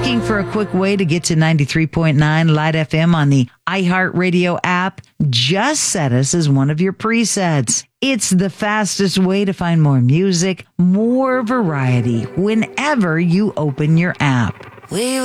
Looking for a quick way to get to 93.9 Light FM on the iHeartRadio app? Just set us as one of your presets. It's the fastest way to find more music, more variety whenever you open your app.